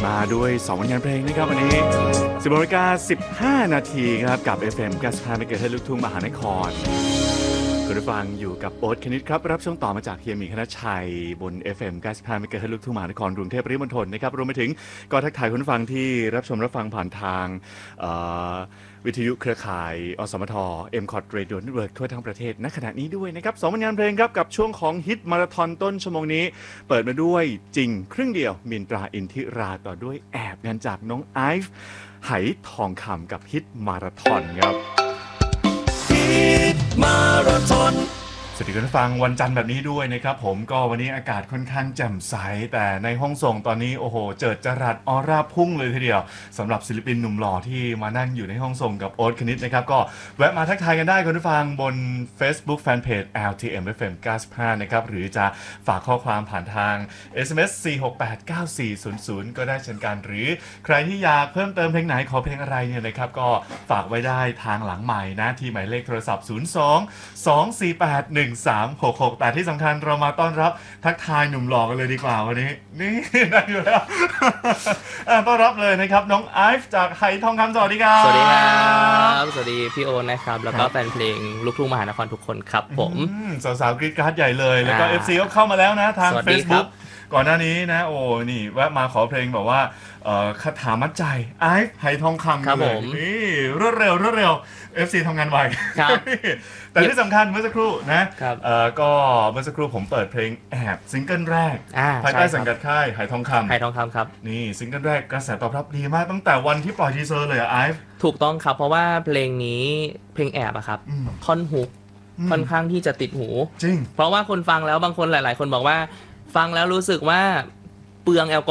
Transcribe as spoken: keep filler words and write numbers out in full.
มาด้วยสองผลงานเพลงนะครับวันนี้สิบนาฬิกาสิบห้านาทีครับกับ เอฟ เอ็ม เก้าสิบห้า เมกะเฮิรตซ์ลูกทุ่งมหานครคุณผู้ฟังอยู่กับโอ๊ตคณิตครับรับช่วงต่อมาจากเฮียหมีคณชัยบน เอฟ เอ็ม เก้าสิบห้า เมกะเฮิรตซ์ลูกทุ่งมหานครกรุงเทพปริมณฑลนะครับรวมไปถึงก็ทักทายคุณผู้ฟังที่รับชมรับฟังผ่านทางวิทยุเครือข่ายอสมท เอ็ม คอท Radio Network ทั่วทั้งประเทศณขณะนี้ด้วยนะครับสองผลงานเพลงครับกับช่วงของฮิตมาราธอนต้นชั่วโมงนี้เปิดมาด้วยจริงครึ่งเดียวมินตราอินทิราต่อด้วยแอบงานจากน้องไอฟ์ไหทองคำกับฮิตมาราธอนครับฮิตมาราธอนสวัสดีคุณผู้ฟังวันจันทร์แบบนี้ด้วยนะครับผมก็วันนี้อากาศค่อนข้างแจ่มใสแต่ในห้องส่งตอนนี้โอ้โหเจิดจรัสออร่าพุ่งเลยทีเดียวสำหรับศิลปินหนุ่มหล่อที่มานั่งอยู่ในห้องส่งกับโอ๊ตคณิตนะครับก็แวะมาทักทายกันได้คุณผู้ฟังบน Facebook Fanpage แอล ที เอ็ม เอฟ เอ็ม เก้าสิบห้านะครับหรือจะฝากข้อความผ่านทาง เอส เอ็ม เอส สี่ หก แปด เก้า สี่ ศูนย์ ศูนย์ก็ได้เช่นกันหรือใครที่อยากเพิ่มเติมเพลงไหนขอเพลงอะไรเนี่ยนะครับก็ฝากไว้ได้ทางหลังใหม่นะที่หมายเลขโทรศัพท์ศูนย์ สอง สอง สี่ แปด หนึ่ง สาม หก หกแต่ที่สำคัญเรามาต้อนรับทักทายหนุ่มหล่อกันเลยดีกว่าวันนี้นี่นั่งอยู่แล้ว ต้อนรับเลยนะครับน้องไอฟ์จากไหทองคำสวัสดีครับสวัสดีครับสวัสดีพี่โอนะครับแล้วก็แฟนเพลงลูกทุ่งมหานครทุกคนครับผมสาวๆกรี๊ดกราดใหญ่เลยแล้วก็ เอฟ ซี ก็เข้ามาแล้วนะทาง Facebook ก่อนหน้านี้นะโอ้นี่แวะมาขอเพลงแบบว่าคาถามัดใจไอฟ์ไหทองคำเลยนี่รวดเร็วรวดเร็ว เอฟ ซี ทำงานไวแต่ที่สำคัญเมื่อสักครู่นะก็เมื่อสักครู่ผมเปิดเพลงแอบซิงเกิลแรกภายใต้สังกัดค่ายไหทองคำไหทองคำครับนี่ซิงเกิลแรกกระแสตอบรับดีมากตั้งแต่วันที่ปล่อยทีเซอร์เลยอะไอฟ์ถูกต้องครับเพราะว่าเพลงนี้เพลงแอบอะครับท่อนฮุกค่อนข้างที่จะติดหูจริงเพราะว่าคนฟังแล้วบางคนหลายๆคนบอกว่าฟังแล้วรู้สึกว่าเปลืองแอลกอ